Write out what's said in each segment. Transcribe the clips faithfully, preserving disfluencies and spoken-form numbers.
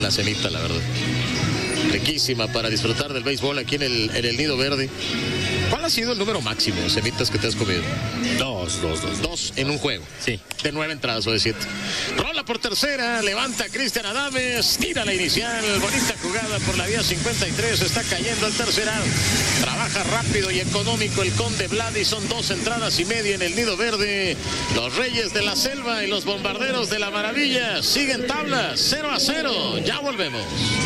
La cenita, la verdad. Riquísima para disfrutar del béisbol aquí en el, en el Nido Verde. ¿Cuál ha sido el número máximo de semitas que te has comido? Dos, dos, dos. Dos en un juego. Sí. De nueve entradas o de siete. Rola por tercera, levanta Cristian Adames, tira la inicial, bonita jugada por la vía cincuenta y tres, está cayendo el tercer out. Trabaja rápido y económico el Conde Vladi, son dos entradas y media en el Nido Verde. Los Reyes de la Selva y los Bombarderos de la Maravilla siguen tablas, cero a cero. Ya volvemos.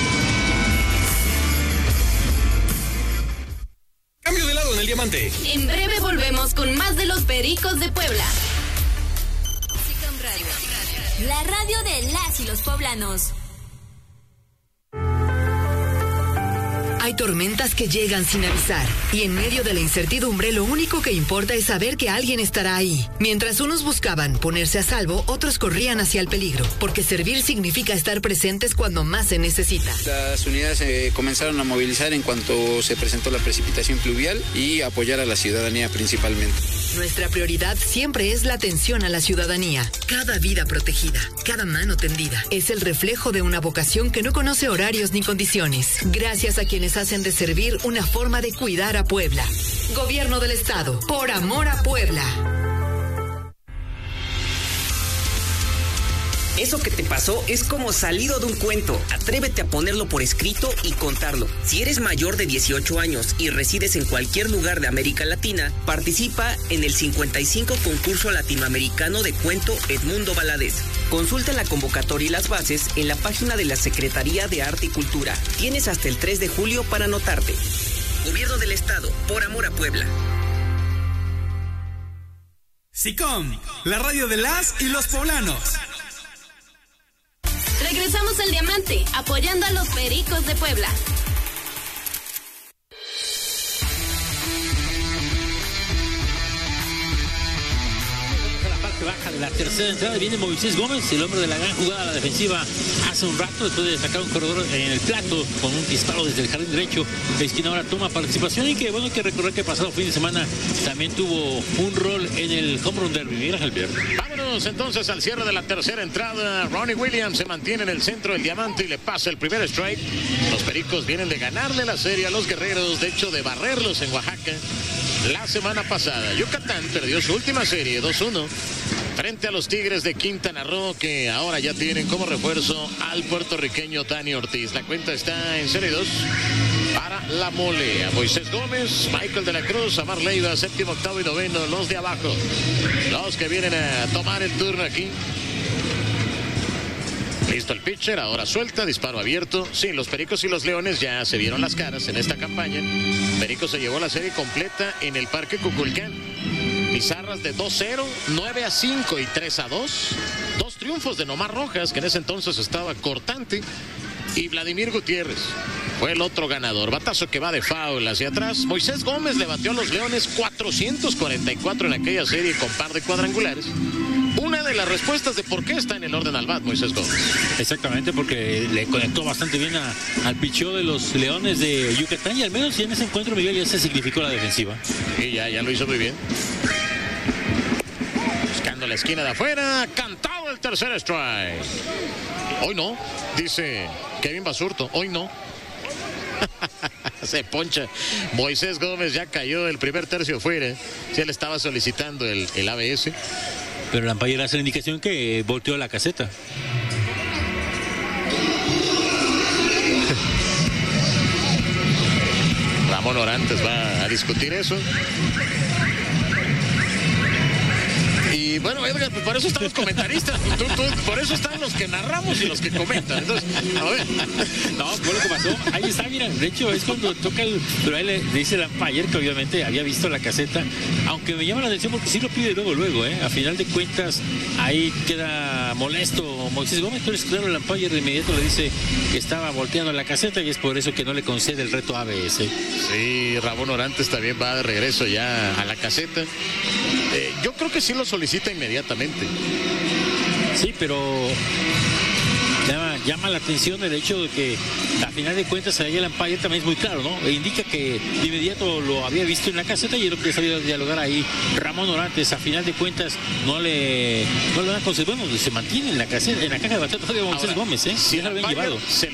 Cambio de lado en el diamante. En breve volvemos con más de los Pericos de Puebla. Sicom Radio, la radio de las y los poblanos. Hay tormentas que llegan sin avisar y en medio de la incertidumbre lo único que importa es saber que alguien estará ahí. Mientras unos buscaban ponerse a salvo, otros corrían hacia el peligro, porque servir significa estar presentes cuando más se necesita. Las unidades se comenzaron a movilizar en cuanto se presentó la precipitación pluvial y apoyar a la ciudadanía principalmente. Nuestra prioridad siempre es la atención a la ciudadanía. Cada vida protegida, cada mano tendida, es el reflejo de una vocación que no conoce horarios ni condiciones. Gracias a quienes hacen de servir una forma de cuidar a Puebla. Gobierno del Estado, por amor a Puebla. Eso que te pasó es como salido de un cuento. Atrévete a ponerlo por escrito y contarlo. Si eres mayor de dieciocho años y resides en cualquier lugar de América Latina, participa en el cincuenta y cinco Concurso Latinoamericano de Cuento Edmundo Valadez. Consulta la convocatoria y las bases en la página de la Secretaría de Arte y Cultura. Tienes hasta el tres de julio para anotarte. Gobierno del Estado, por amor a Puebla. Sicom, la radio de las y los poblanos. Regresamos al Diamante, apoyando a los Pericos de Puebla. Baja de la tercera entrada, viene Moisés Gómez, el hombre de la gran jugada a la defensiva hace un rato, después de sacar un corredor en el plato con un disparo desde el jardín derecho. La esquina ahora toma participación y que bueno, hay que recordar que pasado fin de semana también tuvo un rol en el Home Run Derby. Mira, Javier. Vámonos entonces al cierre de la tercera entrada. Ronnie Williams se mantiene en el centro del diamante y le pasa el primer strike. Los Pericos vienen de ganarle la serie a los Guerreros, de hecho de barrerlos en Oaxaca la semana pasada. Yucatán perdió su última serie dos uno frente a los Tigres de Quintana Roo, que ahora ya tienen como refuerzo al puertorriqueño Dani Ortiz. La cuenta está en serie dos para la Mole. A Moisés Gómez, Michael de la Cruz, Amar Leiva, séptimo, octavo y noveno, los de abajo, los que vienen a tomar el turno aquí. Listo el pitcher, ahora suelta, disparo abierto. Sí, los Pericos y los Leones ya se vieron las caras en esta campaña. Pericos se llevó la serie completa en el Parque Cuculcán. Pizarras de dos cero, nueve a cinco y tres a dos. Dos triunfos de Nomar Rojas, que en ese entonces estaba cortante. Y Vladimir Gutiérrez fue el otro ganador. Batazo que va de foul hacia atrás. Moisés Gómez le batió a los Leones cuatrocientos cuarenta y cuatro en aquella serie con par de cuadrangulares. Una de las respuestas de por qué está en el orden al bat Moisés Gómez. Exactamente, porque le conectó bastante bien a, al picheo de los Leones de Yucatán, y al menos en ese encuentro, Miguel, ya se significó la defensiva. Y ya, ya lo hizo muy bien. Buscando la esquina de afuera, cantado el tercer strike. Hoy no, dice Kevin Basurto, hoy no. Se poncha. Moisés Gómez ya cayó el primer tercio fuera. Si él estaba solicitando el, el A B S. Pero el umpire hace la indicación que volteó la caseta. Ramón Orantes va a discutir eso. Y bueno, Edgar, pues por eso están los comentaristas. Tú, tú, por eso están los que narramos y los que comentan. Entonces, a ver. No, fue lo que pasó. Ahí está, mira. De hecho, es cuando toca el. Pero ahí le dice el umpire que obviamente había visto la caseta. Aunque me llama la atención porque sí lo pide luego, luego, ¿eh? A final de cuentas, ahí queda molesto Moisés Gómez. Pero es claro, el umpire de inmediato le dice que estaba volteando la caseta y es por eso que no le concede el reto A B S. Sí, Ramón Orantes también va de regreso ya a la caseta. Eh, yo creo que sí lo solicita inmediatamente. Sí, pero llama la atención el hecho de que a final de cuentas ahí el umpire también es muy claro, ¿no? E indica que de inmediato lo había visto en la caseta y yo creo que salió a dialogar ahí Ramón Orantes. A final de cuentas no le no le dan consecuencias, se mantiene en la caseta, en la caja de bateo todavía Moisés Gómez, ¿eh? Si ya lo habían llevado. Se